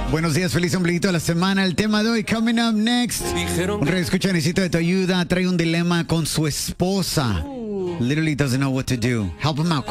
Buenos días, feliz ombliguito de la semana. El tema de hoy, coming up next. Un reescucha necesita de tu ayuda. Trae un dilema con su esposa. Literally doesn't know what to do. Help him out.